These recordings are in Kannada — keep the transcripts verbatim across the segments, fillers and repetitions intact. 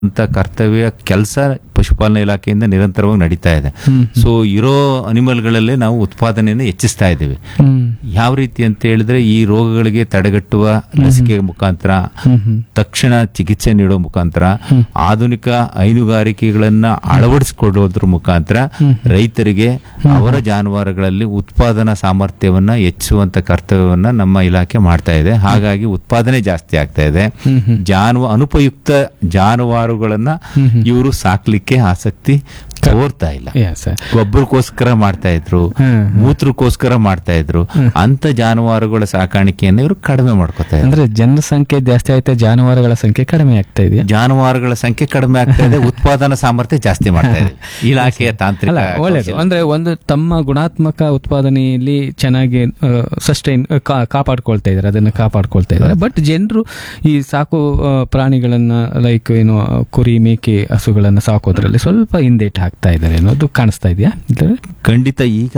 ಅಂತ ಕರ್ತವ್ಯ ಕೆಲಸ ಪಶುಪಾಲನಾ ಇಲಾಖೆಯಿಂದ ನಿರಂತರವಾಗಿ ನಡೀತಾ ಇದೆ. ಸೊ ಇರೋ ಅನಿಮಲ್ಗಳಲ್ಲೇ ನಾವು ಉತ್ಪಾದನೆಯನ್ನು ಹೆಚ್ಚಿಸ್ತಾ ಇದ್ದೀವಿ. ಯಾವ ರೀತಿ ಅಂತ ಹೇಳಿದ್ರೆ ಈ ರೋಗಗಳಿಗೆ ತಡೆಗಟ್ಟುವ ಲಸಿಕೆ ಮುಖಾಂತರ, ತಕ್ಷಣ ಚಿಕಿತ್ಸೆ ನೀಡೋ ಮುಖಾಂತರ, ಆಧುನಿಕ ಹೈನುಗಾರಿಕೆಗಳನ್ನ ಅಳವಡಿಸಿಕೊಳ್ಳೋದ್ರ ಮುಖಾಂತರ ರೈತರಿಗೆ ಅವರ ಜಾನುವಾರುಗಳಲ್ಲಿ ಉತ್ಪಾದನಾ ಸಾಮರ್ಥ್ಯವನ್ನ ಹೆಚ್ಚಿಸುವಂತ ಕರ್ತವ್ಯವನ್ನ ನಮ್ಮ ಇಲಾಖೆ ಮಾಡ್ತಾ ಇದೆ. ಹಾಗಾಗಿ ಉತ್ಪಾದನೆ ಜಾಸ್ತಿ ಆಗ್ತಾ ಇದೆ. ಜಾನುವ ಅನುಪಯುಕ್ತ ಜಾನುವಾರುಗಳನ್ನ ಇವರು ಸಾಕ್ಲಿಕ್ಕೆ ಆಸಕ್ತಿ ತೋರ್ತಾ ಇಲ್ಲ. ಗೊಬ್ಬರಕ್ಕೋಸ್ಕರ ಮಾಡ್ತಾ ಇದ್ರು, ಮೂತ್ರಕ್ಕೋಸ್ಕರ ಮಾಡ್ತಾ ಇದ್ರು. ಅಂತ ಜಾನುವಾರುಗಳ ಸಾಕಾಣಿಕೆಯನ್ನು ಇವರು ಕಡಿಮೆ ಮಾಡ್ಕೋತಾ ಇದ್ದಾರೆ. ಅಂದ್ರೆ ಜನಸಂಖ್ಯೆ ಜಾಸ್ತಿ ಆಯ್ತಾ, ಜಾನುವಾರುಗಳ ಸಂಖ್ಯೆ ಕಡಿಮೆ ಆಗ್ತಾ ಇದೆ. ಜಾನುವಾರುಗಳ ಸಂಖ್ಯೆ ಕಡಿಮೆ ಆಗ್ತಾ ಇದೆ, ಉತ್ಪಾದನಾ ಸಾಮರ್ಥ್ಯ ಜಾಸ್ತಿ ಮಾಡ್ತಾ ಇದೆ ಇಲಾಖೆಯ ತಾಂತ್ರಿಕ. ಒಳ್ಳೆಯದು. ಅಂದ್ರೆ ಒಂದು ತಮ್ಮ ಗುಣಾತ್ಮಕ ಉತ್ಪಾದನೆಯಲ್ಲಿ ಚೆನ್ನಾಗಿ ಸಸ್ಟೈನ್ ಕಾಪಾಡ್ಕೊಳ್ತಾ ಇದ್ದಾರೆ, ಅದನ್ನ ಕಾಪಾಡ್ಕೊಳ್ತಾ ಇದ್ದಾರೆ. ಬಟ್ ಜನರು ಈ ಸಾಕು ಪ್ರಾಣಿಗಳನ್ನ ಲೈಕ್ ಏನು ಕುರಿ, ಮೇಕೆ, ಹಸುಗಳನ್ನ ಸಾಕೋದ್ರಲ್ಲಿ ಸ್ವಲ್ಪ ಹಿಂದೇಟ್ ಆಗ್ತಾ ಇದ್ದಾರೆ ಅನ್ನೋದು ಕಾಣಿಸ್ತಾ ಇದೆಯಾ? ಖಂಡಿತ. ಈಗ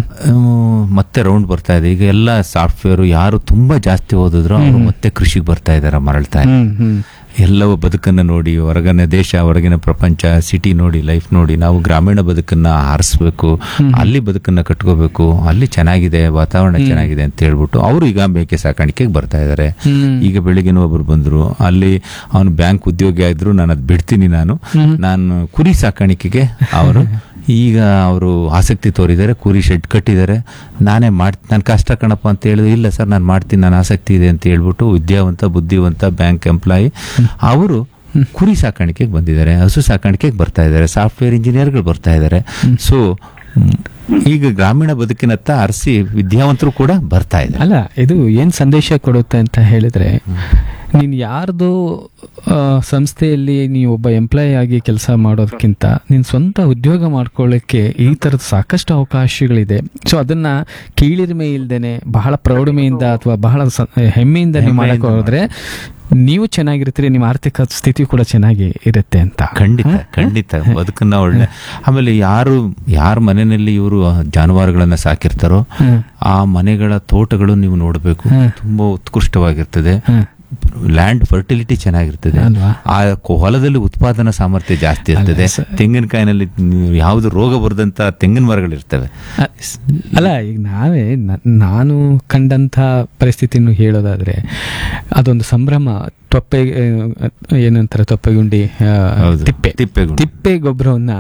ಮತ್ತೆ ರೌಂಡ್ ಬರ್ತಾ ಇದೆ. ಈಗ ಎಲ್ಲ ಸಾಫ್ಟ್ವೇರ್ ಯಾರು ತುಂಬಾ ಜಾಸ್ತಿ ಓದಿದ್ರು ಅವರು ಮತ್ತೆ ಕೃಷಿಗೆ ಬರ್ತಾ ಇದಾರೆ, ಮರಳ್ತಾ ಇದ್ದಾರೆ. ಎಲ್ಲವೂ ಬದುಕನ್ನು ನೋಡಿ, ಹೊರಗಿನ ದೇಶ, ಹೊರಗಿನ ಪ್ರಪಂಚ, ಸಿಟಿ ನೋಡಿ, ಲೈಫ್ ನೋಡಿ, ನಾವು ಗ್ರಾಮೀಣ ಬದುಕನ್ನ ಆರಿಸ್ಬೇಕು, ಅಲ್ಲಿ ಬದುಕನ್ನ ಕಟ್ಕೋಬೇಕು, ಅಲ್ಲಿ ಚೆನ್ನಾಗಿದೆ, ವಾತಾವರಣ ಚೆನ್ನಾಗಿದೆ ಅಂತ ಹೇಳ್ಬಿಟ್ಟು ಅವರು ಈಗ ಮೇಕೆ ಸಾಕಾಣಿಕೆಗೆ ಬರ್ತಾ ಇದ್ದಾರೆ. ಈಗ ಬೆಳಿಗ್ಗೆನೂ ಒಬ್ರು ಬಂದ್ರು, ಅಲ್ಲಿ ಅವನು ಬ್ಯಾಂಕ್ ಉದ್ಯೋಗಿ ಆದ್ರು, ನಾನು ಅದ್ ಬಿಡ್ತೀನಿ, ನಾನು ನಾನು ಕುರಿ ಸಾಕಾಣಿಕೆಗೆ ಅವರು ಈಗ ಅವರು ಆಸಕ್ತಿ ತೋರಿದ್ದಾರೆ. ಕುರಿ ಶೆಡ್ ಕಟ್ಟಿದ್ದಾರೆ. ನಾನೇ ಮಾಡ್ತೀನಿ, ನಾನು ಕಷ್ಟ ಕಣಪ್ಪ ಅಂತ ಹೇಳಿದ್ರು. ಇಲ್ಲ ಸರ್ ನಾನು ಮಾಡ್ತೀನಿ, ನಾನು ಆಸಕ್ತಿ ಇದೆ ಅಂತ ಹೇಳ್ಬಿಟ್ಟು ವಿದ್ಯಾವಂತ ಬುದ್ಧಿವಂತ ಬ್ಯಾಂಕ್ ಎಂಪ್ಲಾಯಿ ಅವರು ಕುರಿ ಸಾಕಾಣಿಕೆಗೆ ಬಂದಿದ್ದಾರೆ, ಹಸು ಸಾಕಾಣಿಕೆಗೆ ಬರ್ತಾ ಇದ್ದಾರೆ, ಸಾಫ್ಟ್ವೇರ್ ಇಂಜಿನಿಯರ್ಗಳು ಬರ್ತಾ ಇದ್ದಾರೆ. ಸೊ ಈಗ ಗ್ರಾಮೀಣ ಬದುಕಿನತ್ತ ಅರಸಿ ವಿದ್ಯಾವಂತರು ಕೂಡ ಬರ್ತಾ ಇದೆ. ಅಲ್ಲ, ಇದು ಏನ್ ಸಂದೇಶ ಕೊಡುತ್ತೆ ಅಂತ ಹೇಳಿದ್ರೆ, ನೀನ್ ಯಾರ್ದು ಸಂಸ್ಥೆಯಲ್ಲಿ ನೀವು ಒಬ್ಬ ಎಂಪ್ಲಾಯಿ ಆಗಿ ಕೆಲಸ ಮಾಡೋದಕ್ಕಿಂತ ನೀನ್ ಸ್ವಂತ ಉದ್ಯೋಗ ಮಾಡ್ಕೊಳ್ಳಿಕ್ಕೆ ಈ ತರದ ಸಾಕಷ್ಟು ಅವಕಾಶಗಳಿದೆ. ಸೊ ಅದನ್ನ ಕೀಳಿರಿಮೆ ಇಲ್ದೇನೆ ಬಹಳ ಪ್ರೌಢಮೆಯಿಂದ ಅಥವಾ ಬಹಳ ಹೆಮ್ಮೆಯಿಂದ ನೀವು ಮಾಡಕ್ ಹೋದ್ರೆ ನೀವು ಚೆನ್ನಾಗಿರ್ತೀರಿ, ನಿಮ್ಮ ಆರ್ಥಿಕ ಸ್ಥಿತಿ ಕೂಡ ಚೆನ್ನಾಗಿ ಇರುತ್ತೆ ಅಂತ. ಖಂಡಿತ ಖಂಡಿತ ಬದುಕನ್ನ ಒಳ್ಳೆ. ಆಮೇಲೆ ಯಾರು ಯಾರ ಮನೆಯಲ್ಲಿ ಇವರು ಜಾನುವಾರುಗಳನ್ನ ಸಾಕಿರ್ತಾರೋ ಆ ಮನೆಗಳ ತೋಟಗಳು ನೀವು ನೋಡಬೇಕು, ತುಂಬಾ ಉತ್ಕೃಷ್ಟವಾಗಿರ್ತದೆ. ಲ್ಯಾಂಡ್ ಫರ್ಟಿಲಿಟಿ ಚೆನ್ನಾಗಿರ್ತದೆ, ಆ ಹೊಲದಲ್ಲಿ ಉತ್ಪಾದನಾ ಸಾಮರ್ಥ್ಯ ಜಾಸ್ತಿ ಇರ್ತದೆ. ತೆಂಗಿನಕಾಯಿನಲ್ಲಿ ಯಾವ್ದು ರೋಗ ಬರದಂತ ತೆಂಗಿನ ಮರಗಳಿರ್ತವೆ. ಅಲ್ಲ, ಈಗ ನಾವೇ ನಾನು ಕಂಡಂತ ಪರಿಸ್ಥಿತಿಯನ್ನು ಹೇಳೋದಾದ್ರೆ ಅದೊಂದು ಸಂಭ್ರಮ. ತೊಪ್ಪೆ ಏನಂತಾರೆ, ತೊಪ್ಪೆಗುಂಡಿ, ತಿಪ್ಪೆ ತಿಪ್ಪೆ ಗೊಬ್ಬರವನ್ನ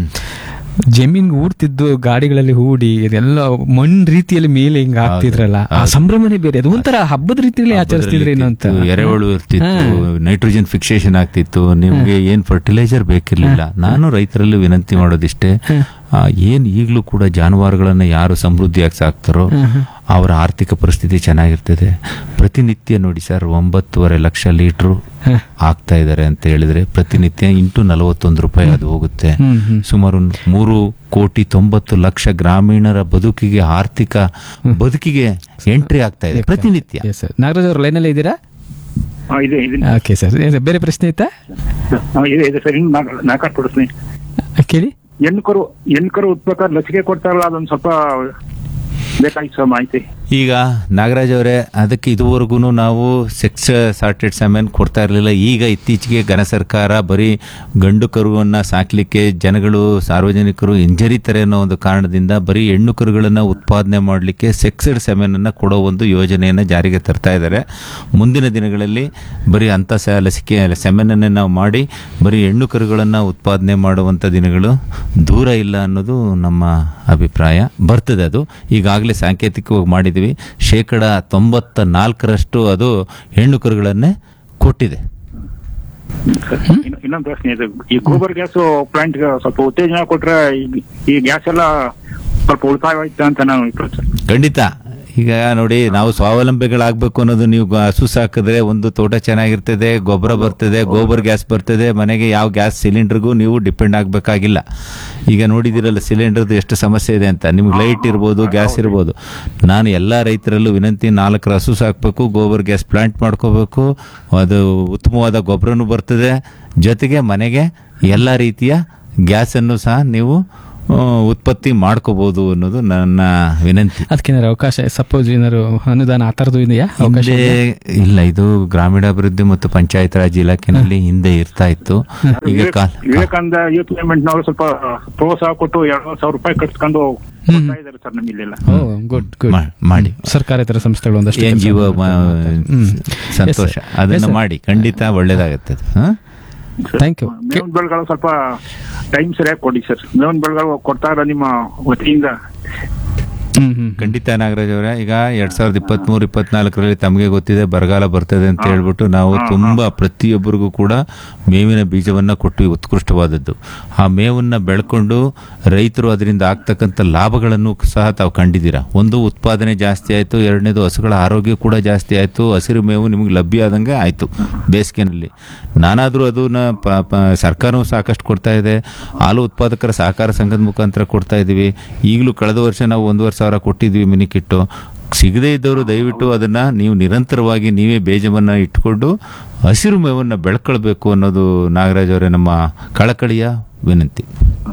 ಜಮೀನ್ಗೆ ಹೂಡ್ತಿದ್ದು ಗಾಡಿಗಳಲ್ಲಿ ಹೂಡಿ ಇದೆಲ್ಲ ಮಣ್ಣು ರೀತಿಯಲ್ಲಿ ಮೇಲೆ ಹಿಂಗ ಹಾಕ್ತಿದ್ರಲ್ಲ, ಆ ಸಂಭ್ರಮನೇ ಬೇರೆ. ಅದು ಒಂಥರ ಹಬ್ಬದ ರೀತಿಯಲ್ಲಿ ಆಚರಿಸ್ತಿದ್ರೆ ಅಂತ. ಎರೆಹುಳು ಇರ್ತಿತ್ತು, ನೈಟ್ರೋಜನ್ ಫಿಕ್ಸೇಷನ್ ಆಗ್ತಿತ್ತು, ನಿಮ್ಗೆ ಏನ್ ಫರ್ಟಿಲೈಸರ್ ಬೇಕಿರ್ಲಿಲ್ಲ. ನಾನು ರೈತರಲ್ಲಿ ವಿನಂತಿ ಮಾಡೋದಿಷ್ಟೇ, ಏನ್ ಈಗಲೂ ಕೂಡ ಜಾನುವಾರುಗಳನ್ನ ಯಾರು ಸಮೃದ್ಧಿಯಾಗಿ ಸಾಕ್ತಾರೋ ಅವರ ಆರ್ಥಿಕ ಪರಿಸ್ಥಿತಿ ಚೆನ್ನಾಗಿರ್ತದೆ. ಪ್ರತಿನಿತ್ಯ ನೋಡಿ ಸರ್, ಒಂಬತ್ತುವರೆ ಲಕ್ಷ ಲೀಟರ್ ಆಗ್ತಾ ಇದಾರೆ ಅಂತ ಹೇಳಿದ್ರೆ ಪ್ರತಿನಿತ್ಯ ಇಂಟು ನಲವತ್ತೊಂದು ರೂಪಾಯಿ ಅದು ಹೋಗುತ್ತೆ. ಸುಮಾರು ಮೂರು ಕೋಟಿ ತೊಂಬತ್ತು ಲಕ್ಷ ಗ್ರಾಮೀಣರ ಬದುಕಿಗೆ, ಆರ್ಥಿಕ ಬದುಕಿಗೆ ಎಂಟ್ರಿ ಆಗ್ತಾ ಇದೆ ಪ್ರತಿನಿತ್ಯ. ನಾಗರಾಜ್ ಅವ್ರ ಲೈನಲ್ಲಿ ಇದ್ದೀರಾ? ಓಕೆ ಸರ್, ಬೇರೆ ಪ್ರಶ್ನೆ ಇತ್ತಾ? ಕೇಳಿ. ಹೆಣ್ಣು ಕರು ಹೆಣ್ಣು ಕರು ಉತ್ಪಕ್ಕ ಲಸಿಕೆ ಕೊಡ್ತಾರಲ್ಲ, ಅದೊಂದು ಸ್ವಲ್ಪ ಬೇಕಾಗಿತ್ತು ಸರ್ ಮಾಹಿತಿ. ಈಗ ನಾಗರಾಜ್ ಅವರೇ, ಅದಕ್ಕೆ ಇದುವರೆಗೂ ನಾವು ಸೆಕ್ಸ್ ಸಾರ್ಟೆಡ್ ಸೆಮೆನ್ ಕೊಡ್ತಾ ಇರಲಿಲ್ಲ. ಈಗ ಇತ್ತೀಚೆಗೆ ಘನ ಸರ್ಕಾರ ಬರೀ ಗಂಡು ಕರುವನ್ನ ಸಾಕ್ಲಿಕ್ಕೆ ಜನಗಳು, ಸಾರ್ವಜನಿಕರು ಹಿಂಜರಿತಾರೆ ಅನ್ನೋ ಒಂದು ಕಾರಣದಿಂದ ಬರೀ ಹೆಣ್ಣು ಕರುಗಳನ್ನ ಉತ್ಪಾದನೆ ಮಾಡಲಿಕ್ಕೆ ಸೆಕ್ಸೆಡ್ ಸೆಮೆನ್ ಅನ್ನ ಕೊಡೋ ಒಂದು ಯೋಜನೆಯನ್ನ ಜಾರಿಗೆ ತರ್ತಾ ಇದ್ದಾರೆ. ಮುಂದಿನ ದಿನಗಳಲ್ಲಿ ಬರೀ ಅಂತ ಲಸಿಕೆ ಸೆಮೆನ್ ಅನ್ನೇ ನಾವು ಮಾಡಿ ಬರೀ ಹೆಣ್ಣು ಕರುಗಳನ್ನ ಉತ್ಪಾದನೆ ಮಾಡುವಂತ ದಿನಗಳು ದೂರ ಇಲ್ಲ ಅನ್ನೋದು ನಮ್ಮ ಅಭಿಪ್ರಾಯ. ಬರ್ತದೆ ಅದು. ಈಗಾಗಲೇ ಸಾಂಕೇತಿಕವಾಗಿ ಮಾಡಿದ್ವಿ. ಶೇಕಡ ತೊಂಬತ್ತ ನಾಲ್ಕರಷ್ಟು ಅದು ಹೆಣ್ಣು ಕರುಗಳನ್ನೇ ಕೊಟ್ಟಿದೆ. ಇನ್ನೊಂದು ಪ್ರಶ್ನೆ ಇದೆ, ಈ ಗೋಬರ್ ಗ್ಯಾಸ್ ಪ್ಲಾಂಟ್ ಸ್ವಲ್ಪ ಉತ್ತೇಜನ ಕೊಟ್ರೆ ಈ ಗ್ಯಾಸ್ ಎಲ್ಲ ಸ್ವಲ್ಪ ಉಳಿತಾಯ ಆಯ್ತಾ ಅಂತ ನಾನು. ಖಂಡಿತ. ಈಗ ನೋಡಿ, ನಾವು ಸ್ವಾವಲಂಬಿಗಳಾಗಬೇಕು ಅನ್ನೋದು, ನೀವು ಹಸು ಸಾಕಿದ್ರೆ ಒಂದು ತೋಟ ಚೆನ್ನಾಗಿರ್ತದೆ, ಗೊಬ್ಬರ ಬರ್ತದೆ, ಗೋಬರ್ ಗ್ಯಾಸ್ ಬರ್ತದೆ, ಮನೆಗೆ ಯಾವ ಗ್ಯಾಸ್ ಸಿಲಿಂಡರ್ಗೂ ನೀವು ಡಿಪೆಂಡ್ ಆಗಬೇಕಾಗಿಲ್ಲ. ಈಗ ನೋಡಿದಿರಲ್ಲ ಸಿಲಿಂಡರ್ದು ಎಷ್ಟು ಸಮಸ್ಯೆ ಇದೆ ಅಂತ. ನಿಮ್ಗೆ ಲೈಟ್ ಇರ್ಬೋದು, ಗ್ಯಾಸ್ ಇರ್ಬೋದು. ನಾನು ಎಲ್ಲ ರೈತರಲ್ಲೂ ವಿನಂತಿ, ನಾಲ್ಕರ ಹಸು ಸಾಕಬೇಕು, ಗೋಬರ್ ಗ್ಯಾಸ್ ಪ್ಲಾಂಟ್ ಮಾಡ್ಕೋಬೇಕು, ಅದು ಉತ್ತಮವಾದ ಗೊಬ್ಬರನೂ ಬರ್ತದೆ, ಜೊತೆಗೆ ಮನೆಗೆ ಎಲ್ಲ ರೀತಿಯ ಗ್ಯಾಸನ್ನು ಸಹ ನೀವು ಆ, ಉತ್ಪತ್ತಿ ಮಾಡ್ಕೋಬಹುದು ಅನ್ನೋದು ನನ್ನ ವಿನಂತಿ. ಅದಕ್ಕೇನಾದ್ರು ಅವಕಾಶ, ಸಪೋಸ್ ಏನಾದ್ರು ಅನುದಾನ ಆ ಥರದ್ದು ಇದೆಯಾ ಅವಕಾಶ? ಹಿಂದೆ ಇಲ್ಲ, ಇದು ಗ್ರಾಮೀಣಾಭಿವೃದ್ಧಿ ಮತ್ತು ಪಂಚಾಯತ್ ರಾಜ್ ಇಲಾಖೆನಲ್ಲಿ ಹಿಂದೆ ಇರ್ತಾ ಇತ್ತು. ಈಗ ಕಾಲ ವಿವೇಕಾನಂದ ಯೂತ್ ಮೂವ್ಮೆಂಟ್ನವರು ಸ್ವಲ್ಪ ಪ್ರೋತ್ಸಾಹ ಕೊಟ್ಟು ಎರಡು ಸಾವಿರ ರೂಪಾಯಿ ಕಟ್ಸ್ಕೊಂಡು ಕೊಡ್ತಾ ಇದ್ದಾರೆ ಸರ್ ನಮ್ಮಿಲ್ಲೆಲ್ಲ. ಓ ಗುಡ್ ಗುಡ್. ಮಾ- ಮಾಡಿ ಸರ್ಕಾರೇತರ ಸಂಸ್ಥೆಗಳು ಒಂದಷ್ಟು ಎನ್ ಜಿ ಒ ಹ್ಮ್. ಸಂತೋಷ, Yes, sir. ಅದನ್ನ Yes, sir. ಮಾಡಿ, ಖಂಡಿತ ಒಳ್ಳೇದಾಗತ್ತೆ ಅದು. ಹ? Thank you. ಮೇವಿನ ಬೆಳೆಗಳು ಸ್ವಲ್ಪ ಟೈಮ್ ಸರಿಯಾಗಿ ಕೊಡಿ ಸರ್. ಮೇವಿನ ಬೆಳೆಗಳು ಕೊಡ್ತಾ ಇರೋ ನಿಮ್ಮ ವತಿಯಿಂದ. ಹ್ಮ್ ಹ್ಮ್ ಖಂಡಿತ ನಾಗರಾಜ್ ಅವರೇ, ಈಗ ಎರಡ್ ಸಾವಿರದ ಇಪ್ಪತ್ತ್ ಮೂರು ಇಪ್ಪತ್ನಾಲ್ಕರಲ್ಲಿ ತಮಗೆ ಗೊತ್ತಿದೆ ಬರಗಾಲ ಬರ್ತದೆ ಅಂತ ಹೇಳ್ಬಿಟ್ಟು ನಾವು ತುಂಬಾ ಪ್ರತಿಯೊಬ್ಬರಿಗೂ ಕೂಡ ಮೇವಿನ ಬೀಜವನ್ನ ಕೊಟ್ಟು ಉತ್ಕೃಷ್ಟವಾದದ್ದು. ಆ ಮೇವನ್ನ ಬೆಳ್ಕೊಂಡು ರೈತರು ಅದರಿಂದ ಆಗ್ತಕ್ಕಂಥ ಲಾಭಗಳನ್ನು ಸಹ ತಾವು ಕಂಡಿದ್ದೀರಾ. ಒಂದು, ಉತ್ಪಾದನೆ ಜಾಸ್ತಿ ಆಯ್ತು. ಎರಡನೇದು, ಹಸುಗಳ ಆರೋಗ್ಯ ಕೂಡ ಜಾಸ್ತಿ ಆಯ್ತು. ಹಸಿರು ಮೇವು ನಿಮಗೆ ಲಭ್ಯ ಆದಂಗೆ ಆಯ್ತು ಬೇಸಿಗೆನಲ್ಲಿ. ನಾನಾದ್ರೂ ಅದನ್ನ ಪ- ಪ- ಸರ್ಕಾರವೂ ಸಾಕಷ್ಟು ಕೊಡ್ತಾ ಇದೆ. ಹಾಲು ಉತ್ಪಾದಕರ ಸಹಕಾರ ಸಂಘದ ಮುಖಾಂತರ ಕೊಡ್ತಾ ಇದೀವಿ. ಈಗಲೂ ಕಳೆದ ವರ್ಷ ನಾವು ಒಂದೂವರೆ ಸಾವಿರ ಕೊಟ್ಟಿದ್ವಿ ಮಿನಿ ಕಿಟ್ಟು. ಸಿಗದೇ ಇದ್ದವರು ದಯವಿಟ್ಟು ಅದನ್ನ ನೀವು ನಿರಂತರವಾಗಿ ನೀವೇ ಬೇಜವನ್ನ ಇಟ್ಕೊಂಡು ಹಸಿರು ಮೇವನ್ನ ಬೆಳ್ಕೊಳ್ಬೇಕು ಅನ್ನೋದು ನಾಗರಾಜ್ ಅವರೇ ನಮ್ಮ ಕಳಕಳಿಯ ವಿನಂತಿ.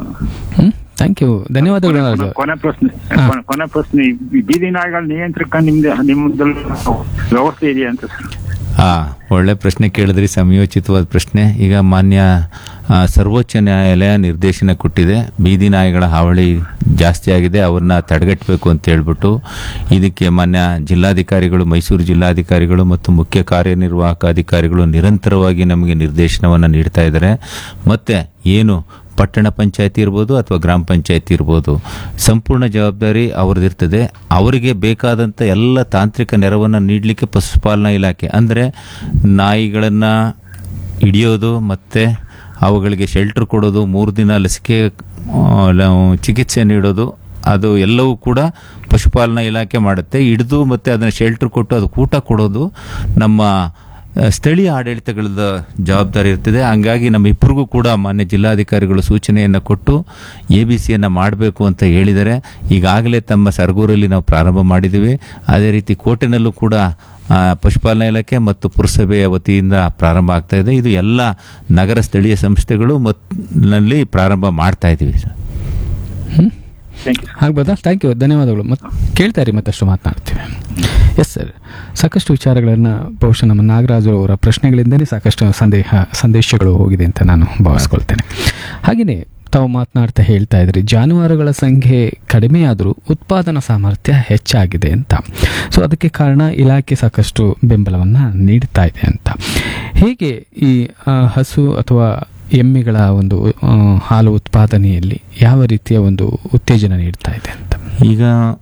ಹ್ಮ್ ಥ್ಯಾಂಕ್ ಯು, ಧನ್ಯವಾದಗಳು ನಾಗರಾಜ್ ಅವರೇ. ಕೊನೆ ಪ್ರಶ್ನೆ ಕೊನೆ- ಕೊನೆ ಪ್ರಶ್ನೆ ಈ ಬೀದಿ ನಾಯಿಗಳ ನಿಯಂತ್ರಕ ನಿಮ್ದು ನಿಮ್ಮದಲ್ಲಿ ವ್ಯವಸ್ಥೆ ಇದೆಯಾ ಅಂತ ಸರ್? ಆ ಒಳ್ಳೆ ಪ್ರಶ್ನೆ ಕೇಳಿದ್ರಿ, ಸಮಯೋಚಿತವಾದ ಪ್ರಶ್ನೆ. ಈಗ ಮಾನ್ಯ ಆ, ಸರ್ವೋಚ್ಚ ನ್ಯಾಯಾಲಯ ನಿರ್ದೇಶನ ಕೊಟ್ಟಿದೆ, ಬೀದಿ ನಾಯಿಗಳ ಹಾವಳಿ ಜಾಸ್ತಿ ಆಗಿದೆ, ಅವ್ರನ್ನ ತಡೆಗಟ್ಟಬೇಕು ಅಂತ ಹೇಳ್ಬಿಟ್ಟು. ಇದಕ್ಕೆ ಮಾನ್ಯ ಜಿಲ್ಲಾಧಿಕಾರಿಗಳು, ಮೈಸೂರು ಜಿಲ್ಲಾಧಿಕಾರಿಗಳು ಮತ್ತು ಮುಖ್ಯ ಕಾರ್ಯನಿರ್ವಾಹಕ ಅಧಿಕಾರಿಗಳು ನಿರಂತರವಾಗಿ ನಮಗೆ ನಿರ್ದೇಶನವನ್ನು ನೀಡ್ತಾ ಇದ್ದಾರೆ. ಮತ್ತೆ ಏನು ಪಟ್ಟಣ ಪಂಚಾಯತಿ ಇರ್ಬೋದು ಅಥವಾ ಗ್ರಾಮ ಪಂಚಾಯತಿ ಇರ್ಬೋದು, ಸಂಪೂರ್ಣ ಜವಾಬ್ದಾರಿ ಅವ್ರದ್ದಿರ್ತದೆ. ಅವರಿಗೆ ಬೇಕಾದಂಥ ಎಲ್ಲ ತಾಂತ್ರಿಕ ನೆರವನ್ನು ನೀಡಲಿಕ್ಕೆ ಪಶುಪಾಲನಾ ಇಲಾಖೆ, ಅಂದರೆ ನಾಯಿಗಳನ್ನು ಹಿಡಿಯೋದು ಮತ್ತು ಅವುಗಳಿಗೆ ಶೆಲ್ಟರ್ ಕೊಡೋದು, ಮೂರು ದಿನ ಲಸಿಕೆ ಆ, ಲ- ಚಿಕಿತ್ಸೆ ನೀಡೋದು, ಅದು ಎಲ್ಲವೂ ಕೂಡ ಪಶುಪಾಲನಾ ಇಲಾಖೆ ಮಾಡುತ್ತೆ. ಹಿಡಿದು ಮತ್ತು ಅದನ್ನು ಶೆಲ್ಟರ್ ಕೊಟ್ಟು ಅದಕ್ಕೆ ಊಟ ಕೊಡೋದು ನಮ್ಮ ಸ್ಥಳೀಯ ಆಡಳಿತಗಳದ ಜವಾಬ್ದಾರಿ ಇರ್ತದೆ. ಹಂಗಾಗಿ ನಮ್ಮ ಇಬ್ಬರಿಗೂ ಕೂಡ ಮಾನ್ಯ ಜಿಲ್ಲಾಧಿಕಾರಿಗಳು ಸೂಚನೆಯನ್ನು ಕೊಟ್ಟು ಎ ಬಿ ಸಿಯನ್ನು ಮಾಡಬೇಕು ಅಂತ ಹೇಳಿದ್ದಾರೆ. ಈಗಾಗಲೇ ತಮ್ಮ ಸರಗೂರಲ್ಲಿ ನಾವು ಪ್ರಾರಂಭ ಮಾಡಿದ್ದೀವಿ. ಅದೇ ರೀತಿ ಕೋಟೆನಲ್ಲೂ ಕೂಡ ಆ, ಪಶುಪಾಲನಾ ಇಲಾಖೆ ಮತ್ತು ಪುರಸಭೆಯ ವತಿಯಿಂದ ಪ್ರಾರಂಭ ಆಗ್ತಾ ಇದೆ. ಇದು ಎಲ್ಲ ನಗರ ಸ್ಥಳೀಯ ಸಂಸ್ಥೆಗಳು ಮತ್ ನಲ್ಲಿ ಪ್ರಾರಂಭ ಮಾಡ್ತಾ ಇದ್ದೀವಿ ಸರ್. Hmm thank you. ಆಗ್ಬೋದಾ? ಥ್ಯಾಂಕ್ ಯು, ಧನ್ಯವಾದಗಳು. ಮತ್ತೆ ಕೇಳ್ತಾ ಇರಿ, ಮತ್ತಷ್ಟು ಮಾತನಾಡ್ತೀವಿ. ಎಸ್ ಸರ್, ಸಾಕಷ್ಟು ವಿಚಾರಗಳನ್ನು ಬಹುಶಃ ನಮ್ಮ ನಾಗರಾಜು ಅವರ ಪ್ರಶ್ನೆಗಳಿಂದಲೇ ಸಾಕಷ್ಟು ಸಂದೇಹ ಸಂದೇಶಗಳು ಹೋಗಿದೆ ಅಂತ ನಾನು ಭಾವಿಸ್ಕೊಳ್ತೇನೆ. ಹಾಗೆಯೇ ತಾವು ಮಾತನಾಡ್ತಾ ಹೇಳ್ತಾ ಇದ್ರಿ, ಜಾನುವಾರುಗಳ ಸಂಖ್ಯೆ ಕಡಿಮೆಯಾದರೂ ಉತ್ಪಾದನಾ ಸಾಮರ್ಥ್ಯ ಹೆಚ್ಚಾಗಿದೆ ಅಂತ. ಸೊ ಅದಕ್ಕೆ ಕಾರಣ ಇಲಾಖೆ ಸಾಕಷ್ಟು ಬೆಂಬಲವನ್ನು ನೀಡ್ತಾ ಇದೆ ಅಂತ. ಹೇಗೆ ಈ ಆ, ಹಸು ಅಥವಾ ಎಮ್ಮೆಗಳ ಒಂದು ಆ, ಹಾಲು ಉತ್ಪಾದನೆಯಲ್ಲಿ ಯಾವ ರೀತಿಯ ಒಂದು ಉತ್ತೇಜನ ನೀಡ್ತಾ ಇದೆ ಅಂತ? ಈಗ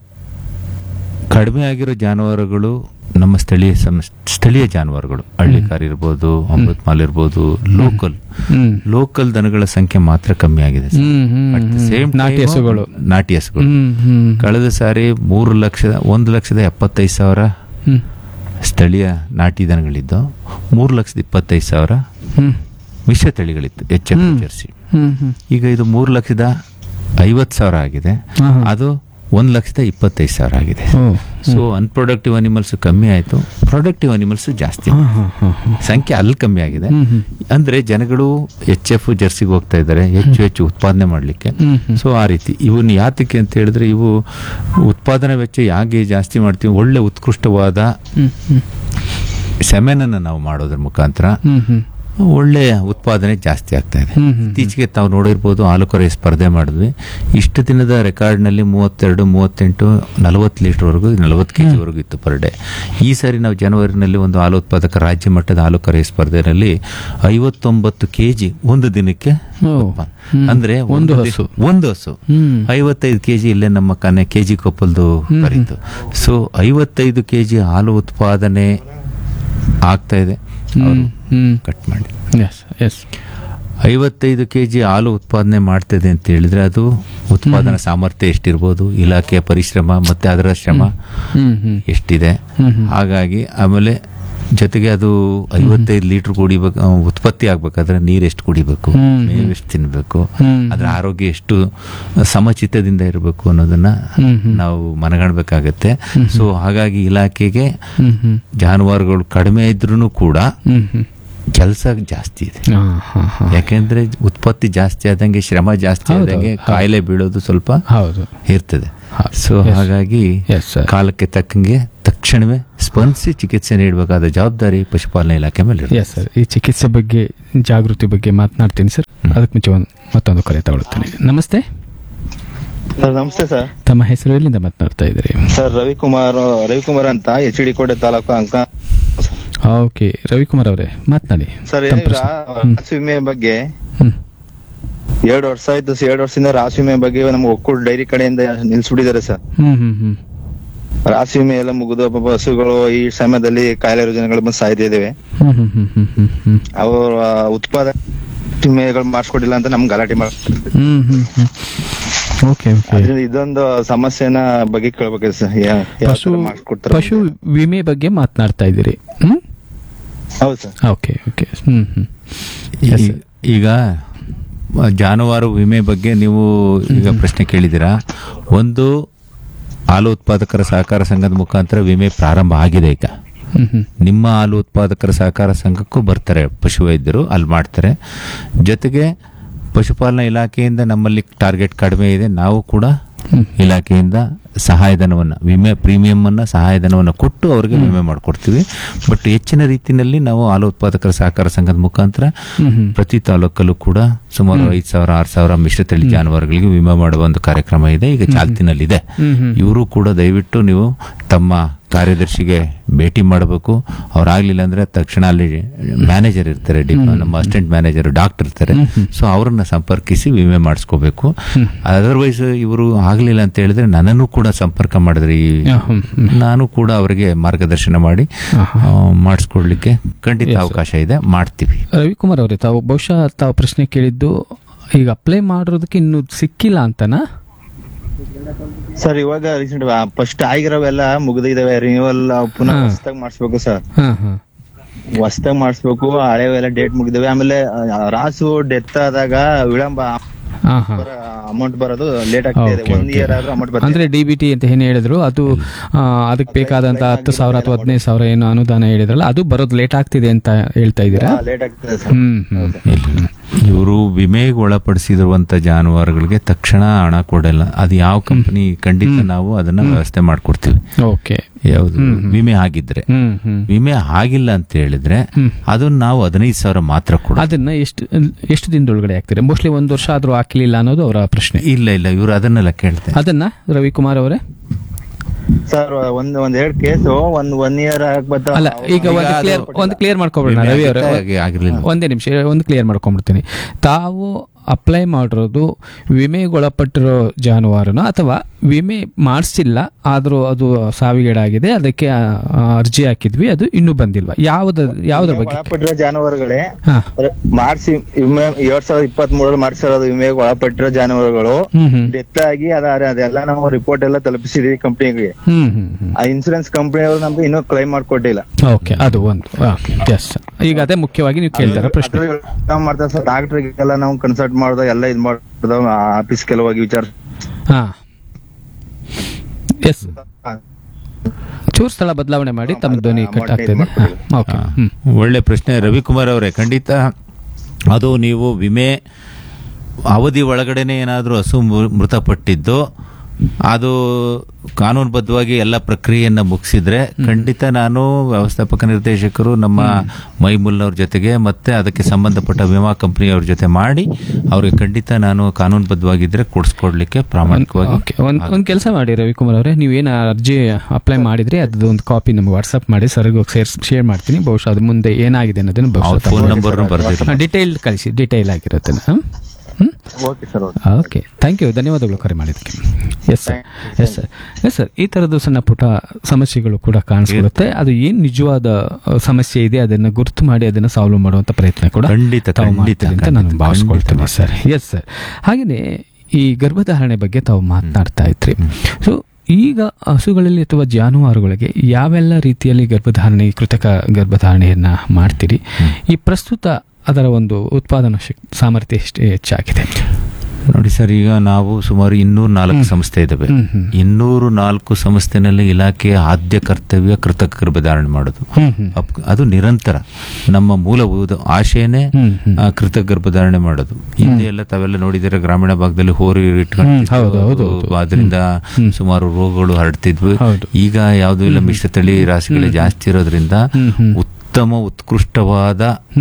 ಕಡಿಮೆ ಆಗಿರೋ ಜಾನುವಾರುಗಳು ನಮ್ಮ ಸ್ಥಳೀಯ ಸಂಸ್ ಸ್ಥಳೀಯ ಜಾನುವಾರುಗಳು, ಹಳ್ಳಿಕಾರ್ ಇರ್ಬೋದು, ಅಮೃತ್ ಮಾಲ್ ಇರ್ಬೋದು, ಲೋಕಲ್ ಹ್ಮ್. ಲೋಕಲ್ ದನಗಳ ಸಂಖ್ಯೆ ಮಾತ್ರ ಕಮ್ಮಿ ಆಗಿದೆ sir. Hmm, hmm, At the hmm. same ನಾಟಿ time, ಹಸುಗಳು. ನಾಟಿ ಹಸುಗಳು ಹ್ಮ್, ಹ್ಮ್. ಕಳೆದ ಸಾರಿ ಮೂರು ಲಕ್ಷದ ಒಂದು ಲಕ್ಷದ ಎಪ್ಪತ್ತೈದು ಸಾವಿರ ಹ್ಮ್. ಸ್ಥಳೀಯ ನಾಟಿ ದನಗಳಿದ್ದು, ಮೂರು ಲಕ್ಷದ ಇಪ್ಪತ್ತೈದು ಸಾವಿರ ಹ್ಮ್. ಮಿಶ್ರ ತಳಿಗಳಿತ್ತು, ಎಚ್ ಎಫ್ ಜರ್ಸಿ. ಹ್ಮ್, ಹ್ಮ್. ಈಗ ಇದು ಮೂರು ಲಕ್ಷದ ಐವತ್ತು ಸಾವಿರ ಆಗಿದೆ. ಹಾ, ಹಾ. ಅದು ಒಂದು ಲಕ್ಷದ ಇಪ್ಪತ್ತೈದು ಸಾವಿರ ಆಗಿದೆ. ಓ, ಸೊ ಅನ್ಪ್ರೊಡಕ್ಟಿವ್ ಅನಿಮಲ್ಸ್ ಕಮ್ಮಿ ಆಯಿತು, ಪ್ರೊಡಕ್ಟಿವ್ ಅನಿಮಲ್ಸ್ ಜಾಸ್ತಿ. ಹಾ, ಹಾ, ಹಾ, ಹಾ. ಸಂಖ್ಯೆ ಅಲ್ಲಿ ಕಮ್ಮಿ ಆಗಿದೆ. ಹ್ಮ್, ಹ್ಮ್. ಅಂದ್ರೆ ಜನಗಳು ಎಚ್ ಎಫ್ ಜರ್ಸಿಗೆ ಹೋಗ್ತಾ ಇದ್ದಾರೆ ಹೆಚ್ಚು ಹೆಚ್ಚು ಉತ್ಪಾದನೆ ಮಾಡಲಿಕ್ಕೆ. ಹ್ಮ್, ಹ್ಮ್. ಸೊ ಆ ರೀತಿ ಇವನ್ನ ಯಾತಕ್ಕೆ ಅಂತ ಹೇಳಿದ್ರೆ, ಇವು ಉತ್ಪಾದನಾ ವೆಚ್ಚ ಯಾಕೆ ಜಾಸ್ತಿ ಮಾಡ್ತೀವಿ, ಒಳ್ಳೆ ಉತ್ಕೃಷ್ಟವಾದ ಹ್ಮ್, ಹ್ಮ್. ಸೆಮೆನನ್ನು ನಾವು ಮಾಡೋದ್ರ ಮುಖಾಂತರ ಹ್ಮ್, ಹ್ಮ್. ಒಳ್ಳೆ ಉತ್ಪಾದನೆ ಜಾಸ್ತಿ ಆಗ್ತಾ ಇದೆ. ಹ್ಮ್, ಹ್ಮ್. ಇತ್ತೀಚೆಗೆ ತಾವು ನೋಡಿರ್ಬೋದು, ಹಾಲು ಕರೆಯ ಸ್ಪರ್ಧೆ ಮಾಡಿದ್ವಿ. ಇಷ್ಟು ದಿನದ ರೆಕಾರ್ಡ್ನಲ್ಲಿ ಮೂವತ್ತೆರಡು ಮೂವತ್ತೆಂಟು ನಲವತ್ತು ಲೀಟರ್ವರೆಗೂ ನಲವತ್ತು ಕೆ ಜಿವರೆಗೂ ಇತ್ತು ಪರ್ ಡೇ. ಈ ಸಾರಿ ನಾವು ಜನವರಿನಲ್ಲಿ ಒಂದು ಹಾಲು ಉತ್ಪಾದಕ ರಾಜ್ಯ ಮಟ್ಟದ ಹಾಲು ಕರೆಯ ಸ್ಪರ್ಧೆಯಲ್ಲಿ ಐವತ್ತೊಂಬತ್ತು ಕೆ ಜಿ ಒಂದು ದಿನಕ್ಕೆ ಓ, ಉತ್ಪಾದನೆ. ಹ್ಮ್. ಅಂದ್ರೆ ಒಂದು ಒಂದು ಹಸು. ದಿ- ಒಂದು ಹಸು ಹ್ಮ್. ಐವತ್ತೈದು ಕೆ ಜಿ ಇಲ್ಲೇ ನಮ್ಮ ಕನೆ ಕೆ ಜಿ ಕೊಪ್ಪಲ್ದು ಕರೀತು. ಸೊ ಐವತ್ತೈದು ಕೆ ಜಿ ಹಾಲು ಉತ್ಪಾದನೆ ಆಗ್ತಾ ಇದೆ. ಹ್ಮ್, ಹ್ಮ್. ಕಟ್ ಮಾಡಿ ಎಸ್ ಎಸ್ ಐವತ್ತೈದು ಕೆ ಜಿ ಹಾಲು ಉತ್ಪಾದನೆ ಮಾಡ್ತಿದೆ ಅಂತ ಹೇಳಿದ್ರೆ, ಅದು ಉತ್ಪಾದನಾ ಸಾಮರ್ಥ್ಯ ಎಷ್ಟಿರ್ಬೋದು, ಇಲಾಖೆಯ ಪರಿಶ್ರಮ ಮತ್ತೆ ಅದರ ಶ್ರಮ ಹ್ಮ್, ಹ್ಮ್. ಎಷ್ಟಿದೆ. ಹ್ಮ್, ಹ್ಮ್. ಹಾಗಾಗಿ ಆಮೇಲೆ ಜೊತೆಗೆ ಅದು ಐವತ್ತೈದು ಲೀಟರ್ ಕುಡಿಬೇಕು, ಆ, ಉತ್ಪತ್ತಿ ಆಗ್ಬೇಕಾದ್ರೆ ನೀರು ಎಷ್ಟು ಕುಡಿಬೇಕು, ಹ್ಮ್. ಮೇವು ಎಷ್ಟು ತಿನ್ಬೇಕು, ಹ್ಮ್. ಅದರ ಆರೋಗ್ಯ ಎಷ್ಟು ಸಮಚಿತ್ತದಿಂದ ಇರಬೇಕು ಅನ್ನೋದನ್ನ ಹ್ಮ್, ಹ್ಮ್. ನಾವು ಮನಗಾಣಬೇಕಾಗತ್ತೆ. ಸೊ ಹಾಗಾಗಿ ಇಲಾಖೆಗೆ ಹ್ಮ್, ಹ್ಮ್. ಜಾನುವಾರುಗಳು ಕಡಿಮೆ ಇದ್ರೂ ಕೂಡ ಹ್ಮ್, ಹ್ಮ್. ಕೆಲಸ ಜಾಸ್ತಿ ಇದೆ. ಹಾ, ಹಾ, ಹಾ. ಯಾಕೆಂದ್ರೆ ಉತ್ಪತ್ತಿ ಜಾಸ್ತಿ ಆದಂಗೆ ಶ್ರಮ ಜಾಸ್ತಿ ಹೌದು, ಆದಂಗೆ ಹೌದು. ಕಾಯಿಲೆ ಬೀಳೋದು ಸ್ವಲ್ಪ ಹೌದು. ಇರ್ತದೆ. ಹೌದು. So Yes. ಹಾಗಾಗಿ Yes, sir. ಕಾಲಕ್ಕೆ ತಕ್ಕಂಗೆ ತಕ್ಷಣವೇ ಸ್ಪಂದಿಸಿ ಚಿಕಿತ್ಸೆ ನೀಡಬೇಕಾದ ಜವಾಬ್ದಾರಿ ಪಶುಪಾಲನಾ ಇಲಾಖೆ ಮೇಲೆ ಇರುತ್ತೆ. ಎಸ್ ಸರ್, ಈ ಚಿಕಿತ್ಸೆ ಬಗ್ಗೆ ಜಾಗೃತಿ ಬಗ್ಗೆ ಮಾತನಾಡ್ತೀನಿ ಸರ್. ಅದಕ್ಕೆ ಮುಂಚೆ ಒಂದು ಮತ್ತೊಂದು ಕರೆ ತಗೊಳ್ತೀನಿ. ನಮಸ್ತೆ, ಸರ್ ನಮಸ್ತೆ ಸರ್. ತಮ್ಮ ಹೆಸರು ಎಲ್ಲಿಂದ ಮಾತನಾಡ್ತಾ ಇದ್ದೀರಿ? ಸರ್ ರವಿಕುಮಾರ್ ರವಿಕುಮಾರ್ ಅಂತ ಎಚ್ ಡಿ ಕೋಟೆ ತಾಲೂಕು ಅಂಕ. ಓಕೆ, ರವಿಕುಮಾರ್ ಅವರೇ ಮಾತನಾಡಿ. ಸರ್ ತಮ್ಮ ಈಗ ಪ್ರಶ್ನೆ. ಹ್ಮ್. ರಾಸು ವಿಮೆ ಬಗ್ಗೆ ಹ್ಮ್. ಎರಡು ವರ್ಷ ಆಯ್ತು. ಎರಡು ವರ್ಷದಿಂದ ರಾಸು ವಿಮೆ ಬಗ್ಗೆ ನಮ್ಮ ಒಕ್ಕೂಟ ಡೈರಿ ಕಡೆಯಿಂದ ನಿಲ್ಸ್ಬಿಟ್ಟಿದ್ದಾರೆ ಸರ್. ಹ್ಮ್ ಹ್ಮ್ ಹ್ಮ್ ರಾಸು ವಿಮೆ ಎಲ್ಲ ಮುಗಿದು ಪಾಪ ಹಸುಗಳು ಈ ಸಮಯದಲ್ಲಿ ಕಾಯಿಲೆ ರುಜಿನಗಳು ಬಂದು ಸಾಯ್ತಾ ಇದಾವೆ. ಹ್ಮ್ ಹ್ಮ್ ಹ್ಮ್ ಹ್ಮ್ ಹ್ಮ್ ಹ್ಮ್ ಅವರ ಉತ್ಪಾದನೆ ವಿಮೆಗಳು ಮಾಡಿಸ್ಕೊಟ್ಟಿಲ್ಲ ಅಂತ ನಮ್ಗೆ ಗಲಾಟೆ ಮಾಡ್ತಾರೆ. ಹ್ಮ್ ಹ್ಮ್ ಹ್ಮ್ ಓಕೆ ಓಕೆ. ಅದ್ರಿಂದ ಇದೊಂದು ಸಮಸ್ಯೆನ ಬಗ್ಗೆ ಕೇಳ್ಬೇಕಿದೆ ಸರ್. ಯಾ- ಯಾವ ಪಶು ತರ ಮಾಡಿಸ್ಕೊಡ್ತಾರೆ? ಪಶು ವಿಮೆ ಬಗ್ಗೆ ಮಾತನಾಡ್ತಾ ಇದ್ದೀರಿ. ಹ್ಮ್ ಹೌದು ಸರ್. Okay okay. ಹ್ಮ್ ಹ್ಮ್ Yes, ಈ- sir. ಈಗ ಜಾನುವಾರು ವಿಮೆ ಬಗ್ಗೆ ನೀವು ಈಗ ಪ್ರಶ್ನೆ ಕೇಳಿದ್ದೀರಾ. ಒಂದು ಹಾಲು ಉತ್ಪಾದಕರ ಸಹಕಾರ ಸಂಘದ ಮುಖಾಂತರ ವಿಮೆ ಪ್ರಾರಂಭ ಆಗಿದೆ. ಈಗ ಹ್ಮ್ ಹ್ಮ್ ನಿಮ್ಮ ಹಾಲು ಉತ್ಪಾದಕರ ಸಹಕಾರ ಸಂಘಕ್ಕೂ ಬರ್ತಾರೆ ಪಶುವೈದ್ಯರು, ಅಲ್ಲಿ ಮಾಡ್ತಾರೆ. ಜೊತೆಗೆ ಪಶುಪಾಲನಾ ಇಲಾಖೆಯಿಂದ ನಮ್ಮಲ್ಲಿ ಟಾರ್ಗೆಟ್ ಕಡಿಮೆ ಇದೆ, ನಾವು ಕೂಡ ಇಲಾಖೆಯಿಂದ ಸಹಾಯಧನವನ್ನು, ವಿಮೆ ಪ್ರೀಮಿಯಂ ಅನ್ನ ಸಹಾಯಧನವನ್ನು ಕೊಟ್ಟು ಅವರಿಗೆ ವಿಮೆ ಮಾಡಿಕೊಡ್ತೀವಿ. ಬಟ್ ಹೆಚ್ಚಿನ ರೀತಿಯಲ್ಲಿ ನಾವು ಹಾಲು ಉತ್ಪಾದಕರ ಸಹಕಾರ ಸಂಘದ ಮುಖಾಂತರ ಪ್ರತಿ ತಾಲೂಕಲ್ಲೂ ಕೂಡ ಸುಮಾರು ಐದು ಸಾವಿರ ಆರು ಸಾವಿರ ಮಿಶ್ರತಳಿ ಜಾನುವಾರುಗಳಿಗೆ ವಿಮೆ ಮಾಡುವ ಒಂದು ಕಾರ್ಯಕ್ರಮ ಇದೆ, ಈಗ ಚಾಲ್ತಿನಲ್ಲಿದೆ. ಇವರು ಕೂಡ ದಯವಿಟ್ಟು ನೀವು ತಮ್ಮ ಕಾರ್ಯದರ್ಶಿಗೆ ಭೇಟಿ ಮಾಡಬೇಕು. ಅವ್ರಾಗ್ಲಿಲ್ಲ ಅಂದ್ರೆ ತಕ್ಷಣ ಅಲ್ಲಿ ಮ್ಯಾನೇಜರ್ ಇರ್ತಾರೆ, ಡಿ- ನಮ್ಮ ಅಸಿಸ್ಟೆಂಟ್ ಮ್ಯಾನೇಜರ್ ಡಾಕ್ಟರ್ ಇರ್ತಾರೆ. ಸೊ ಅವ್ರನ್ನ ಸಂಪರ್ಕಿಸಿ ವಿಮೆ ಮಾಡಿಸ್ಕೋಬೇಕು. ಅದರ್ವೈಸ್ ಇವರು ಆಗ್ಲಿಲ್ಲ ಅಂತ ಹೇಳಿದ್ರೆ ನನ್ನನ್ನು ಕೂಡ ಸಂಪರ್ಕ ಮಾಡಿದ್ರಿ, ನಾನು ಕೂಡ ಅವರಿಗೆ ಮಾರ್ಗದರ್ಶನ ಮಾಡಿ ಆ, ಮಾಡಿಸ್ಕೊಡ್ಲಿಕ್ಕೆ ಖಂಡಿತ ಅವಕಾಶ ಇದೆ, ಮಾಡ್ತೀವಿ. ರವಿಕುಮಾರ್ ಅವರೇ, ತಾವು ಬಹುಶಃ ತಾವು ಪ್ರಶ್ನೆ ಕೇಳಿದ್ದು ಈಗ ಅಪ್ಲೈ ಮಾಡೋದಕ್ಕೆ ಇನ್ನು ಸಿಕ್ಕಿಲ್ಲ ಅಂತನಾ? ಸರ್ ಇವಾಗ ರೀಸೆಂಟ್ ಫಸ್ಟ್ ಆಗಿರೋವೆಲ್ಲ ಮುಗಿದಿದಾವೆ. ರಿನ್ಯೂವಲ್ ಪುನಃ ಹಾ. ಹೊಸದಾಗಿ ಮಾಡಿಸ್ಬೇಕು ಸರ್. ಹಾ ಹಾ ಹೊಸದಾಗಿ ಮಾಡಿಸ್ಬೇಕು. ಹಳೆವೆಲ್ಲ ಡೇಟ್ ಮುಗಿದಾವೆ. ಆಮೇಲೆ ಆ, ರಾಸು ಡೆತ್ ಆದಾಗ ವಿಳಂಬ ಹಾ ಹಾ ಅಮೌಂಟ್ ಬರೋದು ಲೇಟ್ ಆಗ್ತಾ ಇದೆ. Okay, ಒಂದ್ okay. ಇಯರ್ ಆದ್ರೂ ಅಮೌಂಟ್ ಬರ್ತದೆ. ಅಂದ್ರೆ ಡಿ ಬಿ ಟಿ ಅಂತ ಏನ್ ಹೇಳಿದ್ರು ಅದು ಆ, ಅದಕ್ಕೆ ಬೇಕಾದಂತ ಹತ್ತು ಸಾವಿರ ಅಥವಾ ಹದಿನೈದು ಸಾವಿರ ಏನು ಅನುದಾನ ಹೇಳಿದ್ರಲ್ಲ ಅದು ಬರೋದು ಲೇಟ್ ಆಗ್ತಿದೆ ಅಂತ ಹೇಳ್ತಾ ಇದ್ದೀರಾ? ಲೇಟ್ ಆಗ್ತದೆ ಸರ್. ಹ್ಮ್ ಹ್ಮ್ ಇವರು ವಿಮೆಗೆ ಒಳಪಡಿಸಿರುವಂತ ಜಾನುವಾರುಗಳಿಗೆ ತಕ್ಷಣ ಹಣ ಕೊಡಲ್ಲ. ಅದು ಯಾವ ಕಂಪನಿ, ಖಂಡಿತ ನಾವು ಅದನ್ನ ವ್ಯವಸ್ಥೆ ಮಾಡ್ಕೊಡ್ತೀವಿ. ಓಕೆ. ಯಾವುದು ವಿಮೆ ಆಗಿದ್ರೆ. ಹ್ಮ್ ಹ್ಮ್ ವಿಮೆ ಆಗಿಲ್ಲ ಅಂತ ಹೇಳಿದ್ರೆ ಅದನ್ನ ನಾವು ಹದಿನೈದು ಸಾವಿರ ಮಾತ್ರ ಕೊಡ. ಅದನ್ನ ಎಷ್ಟು ಎಷ್ಟು ದಿನದೊಳಗಡೆ ಆಗ್ತೀರಾ? ಮೋಸ್ಟ್ಲಿ ಒಂದ್ ವರ್ಷ ಆದ್ರೂ ಹಾಕಿಲಿಲ್ಲ ಅನ್ನೋದು ಅವರ ಪ್ರಶ್ನೆ. ಇಲ್ಲ ಇಲ್ಲ ಇವರು ಅದನ್ನೆಲ್ಲ ಕೇಳ್ತಾರೆ. ಅದನ್ನ ರವಿಕುಮಾರ್ ಅವರೇ, ಸರ್ ಒಂದ್ ಒಂದ್ ಎರಡ್ ಕೇಸು ಒಂದ್ ಒನ್ ಇಯರ್ ಆಗ್ಬತ್ತ. ಅಲ್ಲ ಈಗ ಒಂದು ಕ್ಲಿಯರ್ ಒಂದು ಕ್ಲಿಯರ್ ಮಾಡ್ಕೊಬಿಡೋಣ ವಿಮೆ ರವಿ ಅವರೇ. ಆಗಿತ್ತು, ಆಗಿರ್ಲಿಲ್ಲ. ಒಂದೇ ನಿಮಿಷ ಒಂದು ಕ್ಲಿಯರ್ ಮಾಡ್ಕೊಂಡ್ಬಿಡ್ತೀನಿ. ತಾವು ಅಪ್ಲೈ ಮಾಡಿರೋದು ವಿಮೆಗೊಳಪಟ್ಟಿರೋ ಜಾನುವಾರುನ ಅಥವಾ ವಿಮೆ ಮಾಡಿಸಿಲ್ಲ ಆದ್ರೂ ಅದು ಸಾವಿಗೀಡಾಗಿದೆ, ಅದಕ್ಕೆ ಆ, ಅರ್ಜಿ ಹಾಕಿದ್ವಿ, ಅದು ಇನ್ನೂ ಬಂದಿಲ್ವಾ? ಯಾವ್ದ ಯಾವ್ದ್ರ ಬಗ್ಗೆ? ಒಳಪಟ್ಟಿರೋ ಜಾನುವಾರುಗಳೇ ಹಾ. ಮಾಡಿಸಿ ವಿಮೆ ಎರಡ್ ಸಾವಿರದ ಇಪ್ಪತ್ತ್ ಮೂರಲ್ಲಿ ಮಾಡಿಸಿರೋದು ವಿಮೆಗೆ ಒಳಪಟ್ಟಿರೋ ಜಾನುವಾರುಗಳು ಹ್ಮ್ ಹ್ಮ್ ಡೆತ್ ಆಗಿ ಅದ ಅದೆಲ್ಲ ನಾವು ರಿಪೋರ್ಟ್ ಎಲ್ಲ ತಲುಪಿಸಿದೀವಿ ಕಂಪ್ನಿಗೆ. ಹ್ಮ್ ಹ್ಮ್ ಹ್ಮ್ ಆ ಇನ್ಸೂರೆನ್ಸ್ ಕಂಪನಿಯವರು ನಮ್ಗೆ ಇನ್ನೂ ಕ್ಲೈಮ್ ಮಾಡ್ಕೊಟ್ಟಿಲ್ಲ. ಓಕೆ, ಅದು ಒಂದು. ಎಸ್, ಈಗ ಅದೇ ಮುಖ್ಯವಾಗಿ ನೀವು ಕೇಳ್ತಾರ ಪ್ರಶ್ನೆ. ನಾವು ಮಾಡ್ತಾ ಸರ್ ಡಾಕ್ಟರ್ಗೆಲ್ಲ ನಾವು ಕನ್ಸಲ್ಟ್ ಮಾಡ್ದ ಎಲ್ಲ ಇದ್ ಮಾಡ್ದ ಆಫೀಸ್ಗೆಲ್ಲ ಹೋಗಿ ವಿಚಾರ. ಹಾ ಎಸ್, ಚೂರು ಸ್ಥಳ ಬದಲಾವಣೆ ಮಾಡಿ ತಮ್ಮ ಧ್ವನಿ ಕಟ್ ಆಗ್ತಿದೆ. ಓಕೆ. ಹ್ಮ್ ಒಳ್ಳೆ ಪ್ರಶ್ನೆ ರವಿಕುಮಾರ್ ಅವರೇ. ಖಂಡಿತ ಅದು ನೀವು ವಿಮೆ ಅವಧಿ ಒಳಗಡೆನೆ ಏನಾದರೂ ಹಸು ಮೃ- ಮೃತಪಟ್ಟಿದ್ದು ಅದು ಕಾನೂನುಬದ್ಧವಾಗಿ ಎಲ್ಲ ಪ್ರಕ್ರಿಯೆಯನ್ನ ಮುಗಿಸಿದ್ರೆ ಖಂಡಿತ ನಾನು ವ್ಯವಸ್ಥಾಪಕ ನಿರ್ದೇಶಕರು ನಮ್ಮ ಮೈಮುಲ್ನವ್ರ ಜೊತೆಗೆ ಮತ್ತೆ ಅದಕ್ಕೆ ಸಂಬಂಧಪಟ್ಟ ವಿಮಾ ಕಂಪನಿಯವ್ರ ಜೊತೆ ಮಾಡಿ ಅವ್ರಿಗೆ ಖಂಡಿತ ನಾನು ಕಾನೂನುಬದ್ಧವಾಗಿದ್ರೆ ಕೊಡಿಸ್ಕೊಡ್ಲಿಕ್ಕೆ ಪ್ರಾಮಾಣಿಕವಾಗಿ. ಓಕೆ, ಒಂದ್ ಒಂದ್ ಕೆಲಸ ಮಾಡಿ ರವಿಕುಮಾರ್ ಅವರೇ, ನೀವೇನು ಅರ್ಜಿ ಅಪ್ಲೈ ಮಾಡಿದ್ರಿ ಅದ್ರದ್ದು ಒಂದು ಕಾಪಿ ನಮ್ಗೆ ವಾಟ್ಸ್ಆಪ್ ಮಾಡಿ, ಸರ್ಗೆ ಹೋಗಿ ಸೇರ್ ಶೇರ್ ಮಾಡ್ತೀನಿ. ಬಹುಶಃ ಅದು ಮುಂದೆ ಏನಾಗಿದೆ ಅನ್ನೋದನ್ನ ಅವ್ರ ಫೋನ್ ನಂಬರ್ ಬರ್ದಿರಿ. ಡಿಟೇಲ್ ಕಳಿಸಿ, ಡಿಟೇಲ್ ಆಗಿರುತ್ತೆ. ಹ್ಮ್ okay sir. Okay, thank you, ಧನ್ಯವಾದಗಳು ಕರೆ ಮಾಡಿದ್ದಕ್ಕೆ. Yes sir, yes sir, yes sir. ಈ ಥರದ್ದು ಸಣ್ಣ ಪುಟ್ಟ ಸಮಸ್ಯೆಗಳು ಕೂಡ ಕಾಣಿಸ್ಕೊಳ್ಳುತ್ತೆ. ಅದು ಏನು ನಿಜವಾದ ಅಹ್, ಸಮಸ್ಯೆ ಇದೆ ಅದನ್ನು ಗುರುತು ಮಾಡಿ ಅದನ್ನು ಸಾಲ್ವ್ ಮಾಡುವಂಥ ಪ್ರಯತ್ನ ಕೂಡ ಖಂಡಿತ, ತಾವು ಖಂಡಿತ, ಮಾಡ್ತೀರಿ ಅಂತ ನಾನು ಖಂಡಿತ, ಭಾವಿಸ್ಕೊಳ್ತೀನಿ ಖಂಡಿತ ಸರ್. Yes sir. ಹಾಗೆಯೇ ಈ ಗರ್ಭಧಾರಣೆ ಬಗ್ಗೆ ತಾವು ಮಾತನಾಡ್ತಾ ಇದ್ರಿ. ಸೊ ಈಗ ಹಸುಗಳಲ್ಲಿ ಅಥವಾ ಜಾನುವಾರುಗಳಿಗೆ ಯಾವೆಲ್ಲ ರೀತಿಯಲ್ಲಿ ಗರ್ಭಧಾರಣೆ, ಕೃತಕ ಗರ್ಭಧಾರಣೆಯನ್ನ ಮಾಡ್ತೀರಿ? ಈ ಪ್ರಸ್ತುತ ಅದರ ಒಂದು ಉತ್ಪಾದನಾ ಶಕ್ತಿ ಸಾಮರ್ಥ್ಯ ಎಷ್ಟು ಹೆಚ್ಚಾಗಿದೆ? ನೋಡಿ ಸರ್, ಈಗ ನಾವು ಸುಮಾರು ಇನ್ನೂರ ನಾಲ್ಕು ಸಂಸ್ಥೆ ಇದಾವೆ. ಇನ್ನೂರು ನಾಲ್ಕು ಸಂಸ್ಥೆನಲ್ಲಿ ಇಲಾಖೆಯ ಆದ್ಯ ಕರ್ತವ್ಯ ಕೃತಕ ಗರ್ಭಧಾರಣೆ ಮಾಡೋದು. ಅಪ್- ಅದು ನಿರಂತರ ನಮ್ಮ ಮೂಲಭೂತ ಆಶಯನೇ ಆ, ಕೃತಕ ಗರ್ಭಧಾರಣೆ ಮಾಡೋದು. ಹಿಂದೆ ಎಲ್ಲ ತಾವೆಲ್ಲ ನೋಡಿದರೆ ಗ್ರಾಮೀಣ ಭಾಗದಲ್ಲಿ ಹೋರಿ ಇಟ್ಕೊಂಡು ಅದರಿಂದ ಸುಮಾರು ರೋಗಗಳು ಹರಡ್ತಿದ್ವು. ಈಗ ಯಾವ್ದು ಇಲ್ಲ, ಮಿಶ್ರ ತಳಿ ರಾಸುಗಳೇ ಜಾಸ್ತಿ ಇರೋದ್ರಿಂದ ಉತ್ತಮ ಉತ್ಕೃಷ್ಟವಾದ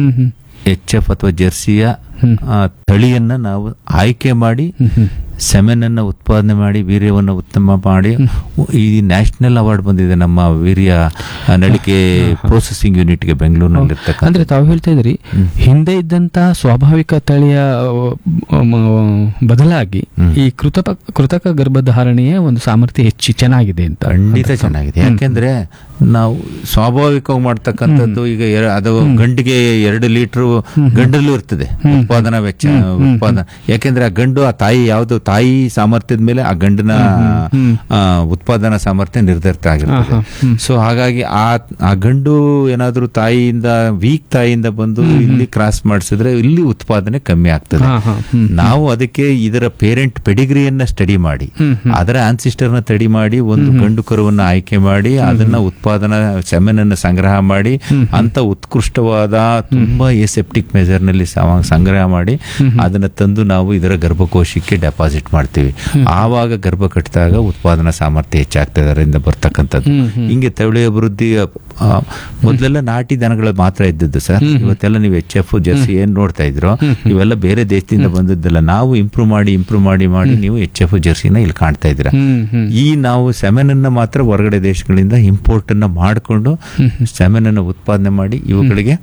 ಎಚ್ ಎಫ್ ಅಥವಾ ಜರ್ಸಿಯ ಆ, ತಳಿಯನ್ನ ನಾವು ಆಯ್ಕೆ ಮಾಡಿ ಸೆಮೆನನ್ನ ಉತ್ಪಾದನೆ ಮಾಡಿ ವೀರ್ಯವನ್ನು ಉತ್ತಮ ಮಾಡಿ ಈ ನ್ಯಾಷನಲ್ ಅವಾರ್ಡ್ ಬಂದಿದೆ ನಮ್ಮ ವೀರ್ಯ ನಳಿಕೆ ಪ್ರೊಸೆಸಿಂಗ್ ಯೂನಿಟ್ಗೆ ಬೆಂಗಳೂರಿನಲ್ಲಿ ಇರ್ತಕ್ಕಂಥ. ಅಂದ್ರೆ ತಾವು ಹೇಳ್ತಾ ಇದ್ರಿ ಹಿಂದೆ ಇದ್ದಂತ ಸ್ವಾಭಾವಿಕ ತಳಿಯ ಆ, ಮ- ಬದಲಾಗಿ ಈ ಕೃತಕ ಕೃತಕ ಗರ್ಭಧಾರಣೆಯ ಒಂದು ಸಾಮರ್ಥ್ಯ ಹೆಚ್ಚು ಚೆನ್ನಾಗಿದೆ ಅಂತ. ಖಂಡಿತ ಚೆನ್ನಾಗಿದೆ. ಯಾಕೆಂದ್ರೆ ನಾವು ಸ್ವಾಭಾವಿಕವಾಗಿ ಮಾಡ್ತಕ್ಕಂಥದ್ದು ಈಗ ಎರ- ಅದು ಗಂಡಿಗೆ ಎರಡು ಲೀಟರ್ ಗಂಡಲ್ಲೂ ಇರ್ತದೆ ಉತ್ಪಾದನಾ ವೆಚ್ಚ ಉತ್ಪಾದನಾ. ಯಾಕೆಂದ್ರೆ ಆ ಗಂಡು ಆ ತಾಯಿ ಯಾವ್ದು ತಾಯಿ ಸಾಮರ್ಥ್ಯದ ಮೇಲೆ ಆ ಗಂಡಿನ ಆ, ಉತ್ಪಾದನಾ ಸಾಮರ್ಥ್ಯ ನಿರ್ಧರಿತ ಆಗಿರ್ತದೆ. ಸೊ ಹಾಗಾಗಿ ಆ ಆ ಗಂಡು ಏನಾದ್ರೂ ತಾಯಿಯಿಂದ ವೀಕ್ ತಾಯಿಯಿಂದ ಬಂದು ಇಲ್ಲಿ ಕ್ರಾಸ್ ಮಾಡಿಸಿದ್ರೆ ಇಲ್ಲಿ ಉತ್ಪಾದನೆ ಕಮ್ಮಿ ಆಗ್ತದೆ. ನಾವು ಅದಕ್ಕೆ ಇದರ ಪೇರೆಂಟ್ ಪೆಡಿಗ್ರಿಯನ್ನ ಸ್ಟಡಿ ಮಾಡಿ ಅದರ ಆನ್ಸಿಸ್ಟರ್ನ ಸ್ಟಡಿ ಮಾಡಿ ಒಂದು ಗಂಡು ಕರುವನ್ನ ಆಯ್ಕೆ ಮಾಡಿ ಅದನ್ನ ಉತ್ಪಾದನಾ ಸೆಮೆನನ್ನು ಸಂಗ್ರಹ ಮಾಡಿ ಅಂತ ಉತ್ಕೃಷ್ಟವಾದ ತುಂಬಾ ಎಸೆಪ್ಟಿಕ್ ಮೆಜರ್ ನಲ್ಲಿ ಸಂಗ್ರಹ ಮಾಡಿ ಅದನ್ನ ತಂದು ನಾವು ಇದರ ಗರ್ಭಕೋಶಕ್ಕೆ ಡೆಪಾಸಿಟ್ ಮಾಡ್ತೀವಿ. ಆವಾಗ ಗರ್ಭ ಕಟ್ಟಿದಾಗ ಉತ್ಪಾದನಾ ಸಾಮರ್ಥ್ಯ ಹೆಚ್ಚಾಗ್ತದೆ ಅದರಿಂದ ಬರ್ತಕ್ಕಂಥದ್ದು. ಹಿಂಗೆ ತಳಿ ಅಭಿವೃದ್ಧಿ ಆ, ಮೊದಲೆಲ್ಲ ನಾಟಿ ದನಗಳು ಮಾತ್ರ ಇದ್ದದ್ದು ಸರ್. ಇವತ್ತೆಲ್ಲ ನೀವು ಎಚ್ ಎಫ್ ಜರ್ಸಿ ಏನ್ ನೋಡ್ತಾ ಇದ್ರೋ ಇವೆಲ್ಲ ಬೇರೆ ದೇಶದಿಂದ ಬಂದದ್ದಲ್ಲ. ನಾವು ಇಂಪ್ರೂವ್ ಮಾಡಿ ಇಂಪ್ರೂವ್ ಮಾಡಿ ಮಾಡಿ ನೀವು ಎಚ್ ಎಫ್ ಜರ್ಸಿನ ಇಲ್ಲಿ ಕಾಣ್ತಾ ಇದ್ದೀರಾ. ಈ ನಾವು ಸೆಮೆನನ್ನ ಮಾತ್ರ ಹೊರಗಡೆ ದೇಶಗಳಿಂದ ಇಂಪೋರ್ಟ್ ಅನ್ನ ಮಾಡಿಕೊಂಡು ಸೆಮೆನನ್ನ ಉತ್ಪಾದನೆ ಮಾಡಿ ಇವುಗಳಿಗೆ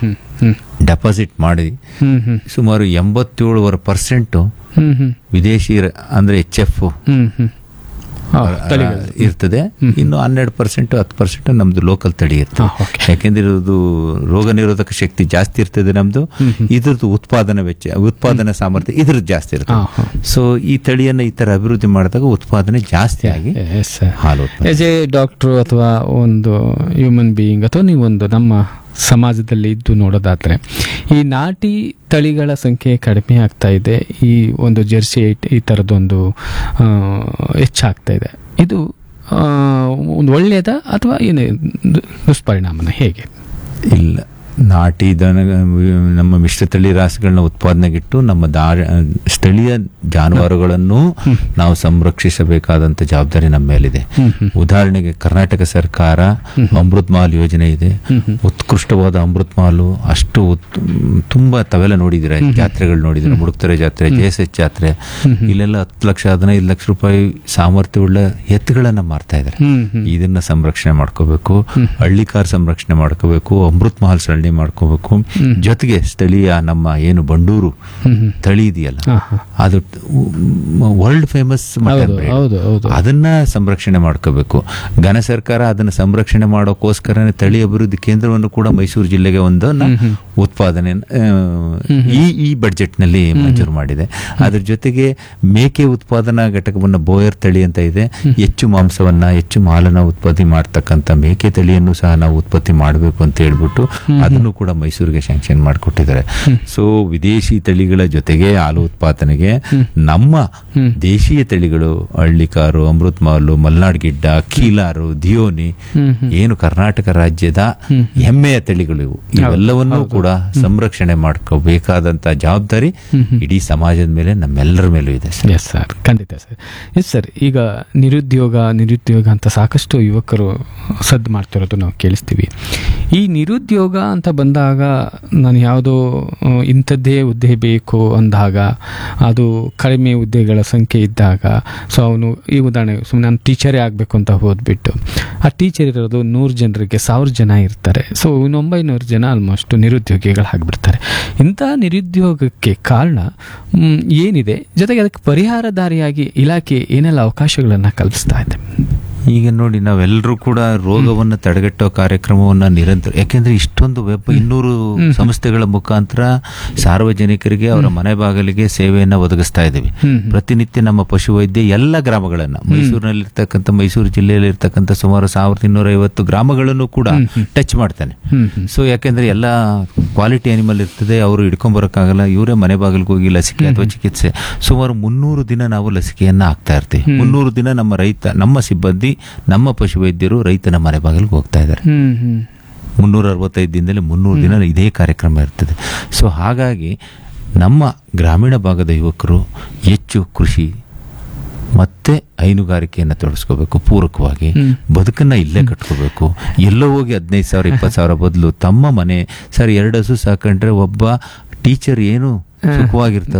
ಡೆಪಾಸಿಟ್ ಮಾಡಿ ಸುಮಾರು ಎಂಬತ್ತೇಳುವರೆ ಪರ್ಸೆಂಟ್ ವಿದೇಶಿ ರ- ಅಂದ್ರೆ ಎಚ್ ಎಫ್ ಇರ್ತದೆ. ಇನ್ನು ಹನ್ನೆರಡು ಪರ್ಸೆಂಟ್ ಹತ್ತು ಪರ್ಸೆಂಟ್ ನಮ್ದು ಲೋಕಲ್ ತಳಿ ಇರ್ತದೆ. ಯಾಕೆಂದ್ರೆ ಇದು ರೋಗ ನಿರೋಧಕ ಶಕ್ತಿ ಜಾಸ್ತಿ ಇರ್ತದೆ ನಮ್ದು. ಇದ್ರದ್ದು ಉತ್ಪಾದನಾ ವೆಚ್ಚ ಉತ್ಪಾದನಾ ಸಾಮರ್ಥ್ಯ ಇದ್ರದ್ದು ಜಾಸ್ತಿ ಇರ್ತದೆ. ಸೊ ಈ ತಳಿಯನ್ನ ಈ ತರ ಅಭಿವೃದ್ಧಿ ಮಾಡಿದಾಗ ಉತ್ಪಾದನೆ ಜಾಸ್ತಿ ಆಗಿ ಹಾಲು ಎಸ್ ಎ ಡಾಕ್ಟರ್ ಅಥವಾ ಒಂದು ಹ್ಯೂಮನ್ ಬೀಯಿಂಗ್ ಅಥವಾ ನೀವೊಂದು ನಮ್ಮ ಸಮಾಜದಲ್ಲಿ ಇದ್ದು ನೋಡೋದಾದ್ರೆ ಈ ನಾಟಿ ತಳಿಗಳ ಸಂಖ್ಯೆ ಕಡಿಮೆ ಆಗ್ತಾ ಇದೆ. ಈ ಒಂದು ಜೆರ್ಸಿ ಈ ಥರದೊಂದು ಆ, ಹೆಚ್ಚಾಗ್ತಾ ಇದೆ. ಇದು ಆ, ಒಂದು ಒಳ್ಳೆಯದಾ ಅಥವಾ ಏನು ದುಷ್ಪರಿಣಾಮನ ಹೇಗೆ? ಇಲ್ಲ, ನಾಟಿ ದನ ನಮ್ಮ ಮಿಶ್ರತಳಿ ರಾಸುಗಳನ್ನ ಉತ್ಪಾದನೆಗಿಟ್ಟು ನಮ್ಮ ದಾ ಸ್ಥಳೀಯ ಜಾನುವಾರುಗಳನ್ನು ನಾವು ಸಂರಕ್ಷಿಸಬೇಕಾದಂತ ಜವಾಬ್ದಾರಿ ನಮ್ಮ ಮೇಲಿದೆ. ಉದಾಹರಣೆಗೆ ಕರ್ನಾಟಕ ಸರ್ಕಾರ ಅಮೃತ್ ಮಹಲ್ ಯೋಜನೆ ಇದೆ. ಉತ್ಕೃಷ್ಟವಾದ ಅಮೃತ್ ಮಹಲ್ ಅಷ್ಟು ತುಂಬಾ ತಾವೆಲ್ಲ ನೋಡಿದಿರ, ಜಾತ್ರೆಗಳು ನೋಡಿದಿರ, ಮುಡುಕ್ತರೆ ಜಾತ್ರೆ, ಜೆ ಎಸ್ ಎಚ್ ಜಾತ್ರೆ, ಇಲ್ಲೆಲ್ಲ ಹತ್ತು ಲಕ್ಷ ಹದಿನೈದು ಲಕ್ಷ ರೂಪಾಯಿ ಸಾಮರ್ಥ್ಯವುಳ್ಳ ಎತ್ತುಗಳನ್ನ ಮಾರ್ತಾ ಇದ್ದಾರೆ. ಇದನ್ನ ಸಂರಕ್ಷಣೆ ಮಾಡ್ಕೋಬೇಕು, ಹಳ್ಳಿಕಾರ್ ಸಂರಕ್ಷಣೆ ಮಾಡ್ಕೋಬೇಕು, ಅಮೃತ್ ಮಹಲ್ ಸರಣಿ ಮಾಡ್ಕೋಬೇಕು. ಜೊತೆಗೆ ಸ್ಥಳೀಯ ನಮ್ಮ ಏನು ಬಂಡೂರು ತಳಿ ಇದೆಯಲ್ಲ ಅದು ವರ್ಲ್ಡ್ ಫೇಮಸ್ ಮಟನ್ ಬ್ರೀಡ್, ಅದನ್ನ ಸಂರಕ್ಷಣೆ ಮಾಡ್ಕೋಬೇಕು. ಘನ ಸರ್ಕಾರ ಅದನ್ನ ಸಂರಕ್ಷಣೆ ಮಾಡೋಕ್ಕೋಸ್ಕರ ತಳಿ ಅಭಿವೃದ್ಧಿ ಕೇಂದ್ರವನ್ನು ಕೂಡ ಮೈಸೂರು ಜಿಲ್ಲೆಗೆ ಒಂದನ್ನ ಉತ್ಪಾದನೆ ಈ ಈ ಬಜೆಟ್ ನಲ್ಲಿ ಮಂಜೂರು ಮಾಡಿದೆ. ಅದ್ರ ಜೊತೆಗೆ ಮೇಕೆ ಉತ್ಪಾದನಾ ಘಟಕವನ್ನ ಬೋಯರ್ ತಳಿ ಅಂತ ಇದೆ. ಹೆಚ್ಚು ಮಾಂಸವನ್ನ ಹೆಚ್ಚು ಮಾಲನ್ನ ಉತ್ಪತ್ತಿ ಮಾಡ್ತಕ್ಕಂಥ ಮೇಕೆ ತಳಿಯನ್ನು ಸಹ ನಾವು ಉತ್ಪತ್ತಿ ಮಾಡಬೇಕು ಅಂತ ಹೇಳ್ಬಿಟ್ಟು ಅದನ್ನು ಕೂಡ ಮೈಸೂರಿಗೆ ಸ್ಯಾಂಕ್ಷನ್ ಮಾಡಿಕೊಟ್ಟಿದ್ದಾರೆ. ಸೊ ವಿದೇಶಿ ತಳಿಗಳ ಜೊತೆಗೆ ಹಾಲು ಉತ್ಪಾದನೆಗೆ ನಮ್ಮ ದೇಶೀಯ ತಳಿಗಳು ಹಳ್ಳಿಕಾರು, ಅಮೃತ್ ಮಹಲ್, ಮಲ್ನಾಡ್ ಗಿಡ್ಡ, ಕೀಲಾರು, ದಿಯೋನಿ ಏನು ಕರ್ನಾಟಕ ರಾಜ್ಯದ ಹೆಮ್ಮೆಯ ತಳಿಗಳು ಇವು, ಇವೆಲ್ಲವನ್ನೂ ಕೂಡ ಸಂರಕ್ಷಣೆ ಮಾಡ್ಕೋಬೇಕಾದಂತ ಜವಾಬ್ದಾರಿ ಇಡೀ ಸಮಾಜದ ಮೇಲೆ ನಮ್ಮೆಲ್ಲರ ಮೇಲೂ ಇದೆ ಸರ್. ಎಸ್ ಸರ್, ಖಂಡಿತ ಸರ್. ಎಸ್ ಸರ್, ಈಗ ನಿರುದ್ಯೋಗ ನಿರುದ್ಯೋಗ ಅಂತ ಸಾಕಷ್ಟು ಯುವಕರು ಸದ್ದು ಮಾಡ್ತಿರೋದು ನಾವು ಕೇಳಿಸ್ತೀವಿ. ಈ ನಿರುದ್ಯೋಗ ಅಂತ ಬಂದಾಗ ನಾನು ಯಾವುದೋ ಇಂಥದ್ದೇ ಹುದ್ದೆ ಬೇಕು ಅಂದಾಗ ಅದು ಕಡಿಮೆ ಹುದ್ದೆಗಳ ಸಂಖ್ಯೆ ಇದ್ದಾಗ ಸೊ ಅವನು ಈ ಉದಾಹರಣೆ ಸುಮ್ಮನೆ ನಾನು ಟೀಚರೇ ಆಗಬೇಕು ಅಂತ ಹೋದ್ಬಿಟ್ಟು ಆ ಟೀಚರ್ ಇರೋದು ನೂರು ಜನರಿಗೆ ಸಾವಿರ ಜನ ಇರ್ತಾರೆ. ಸೊ ಇನ್ನೊಂಬೈನೂರು ಜನ ಆಲ್ಮೋಸ್ಟ್ ನಿರುದ್ಯೋಗಿಗಳಾಗ್ಬಿಡ್ತಾರೆ. ಇಂಥ ನಿರುದ್ಯೋಗಕ್ಕೆ ಕಾರಣ ಏನಿದೆ, ಜೊತೆಗೆ ಅದಕ್ಕೆ ಪರಿಹಾರ ದಾರಿಯಾಗಿ ಇಲಾಖೆ ಏನೆಲ್ಲ ಅವಕಾಶಗಳನ್ನು ಕಲ್ಪಿಸ್ತಾ ಇದೆ? ಈಗ ನೋಡಿ ನಾವೆಲ್ಲರೂ ಕೂಡ ರೋಗವನ್ನು ತಡೆಗಟ್ಟೋ ಕಾರ್ಯಕ್ರಮವನ್ನ ನಿರಂತರ, ಯಾಕೆಂದ್ರೆ ಇಷ್ಟೊಂದು ವೆಬ್ ಇನ್ನೂರು ಸಂಸ್ಥೆಗಳ ಮುಖಾಂತರ ಸಾರ್ವಜನಿಕರಿಗೆ ಅವರ ಮನೆ ಬಾಗಿಲಿಗೆ ಸೇವೆಯನ್ನ ಒದಗಿಸ್ತಾ ಇದ್ದೀವಿ. ಪ್ರತಿನಿತ್ಯ ನಮ್ಮ ಪಶುವೈದ್ಯ ಎಲ್ಲ ಗ್ರಾಮಗಳನ್ನ, ಮೈಸೂರಿನಲ್ಲಿರ್ತಕ್ಕಂಥ ಮೈಸೂರು ಜಿಲ್ಲೆಯಲ್ಲಿರ್ತಕ್ಕಂಥ ಸುಮಾರು ಸಾವಿರದ ಇನ್ನೂರ ಐವತ್ತು ಗ್ರಾಮಗಳನ್ನು ಕೂಡ ಟಚ್ ಮಾಡ್ತಾನೆ. ಸೊ ಯಾಕೆಂದ್ರೆ ಎಲ್ಲ ಕ್ವಾಲಿಟಿ ಅನಿಮಲ್ ಇರ್ತದೆ, ಅವರು ಹಿಡ್ಕೊಂಡ್ಬರಕ್ಕಾಗಲ್ಲ, ಇವರೇ ಮನೆ ಬಾಗಿಲಿಗೆ ಹೋಗಿ ಲಸಿಕೆ ಅಥವಾ ಚಿಕಿತ್ಸೆ. ಸುಮಾರು ಮುನ್ನೂರು ದಿನ ನಾವು ಲಸಿಕೆಯನ್ನ ಹಾಕ್ತಾ ಇರ್ತೀವಿ. ಮುನ್ನೂರು ದಿನ ನಮ್ಮ ರೈತ, ನಮ್ಮ ಸಿಬ್ಬಂದಿ, ನಮ್ಮ ಪಶುವೈದ್ಯರು ರೈತನ ಮನೆ ಬಾಗಿಲಿಗೆ ಹೋಗ್ತಾ ಇದ್ದಾರೆ. ಮುನ್ನೂರ ಅರವತ್ತೈದು ದಿನದಲ್ಲಿ ಮುನ್ನೂರು ದಿನ ಇದೇ ಕಾರ್ಯಕ್ರಮ ಇರ್ತದೆ. ಸೊ ಹಾಗಾಗಿ ನಮ್ಮ ಗ್ರಾಮೀಣ ಭಾಗದ ಯುವಕರು ಹೆಚ್ಚು ಕೃಷಿ ಮತ್ತೆ ಹೈನುಗಾರಿಕೆಯನ್ನು ತೊಡಸ್ಕೋಬೇಕು. ಪೂರಕವಾಗಿ ಬದುಕನ್ನ ಇಲ್ಲೇ ಕಟ್ಕೋಬೇಕು. ಎಲ್ಲೋ ಹೋಗಿ ಹದಿನೈದು ಸಾವಿರ ಇಪ್ಪತ್ತು ಸಾವಿರ ಬದಲು ತಮ್ಮ ಮನೆ, ಸರ್ ಎರಡು ಹಸು ಸಾಕೊಂಡ್ರೆ ಒಬ್ಬ ಟೀಚರ್ ಏನು ಸುಖವಾಗಿರ್ತಾರೋ